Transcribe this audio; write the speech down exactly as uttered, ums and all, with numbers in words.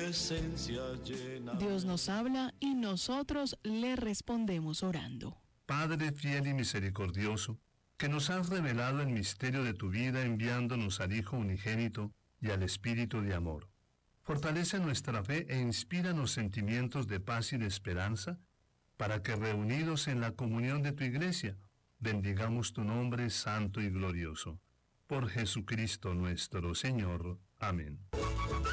presencia llena. Dios nos habla y nosotros le respondemos orando. Padre fiel y misericordioso, que nos has revelado el misterio de tu vida enviándonos al Hijo unigénito y al Espíritu de amor. Fortalece nuestra fe e inspíranos sentimientos de paz y de esperanza, para que reunidos en la comunión de tu Iglesia, bendigamos tu nombre santo y glorioso. Por Jesucristo nuestro Señor. Amén.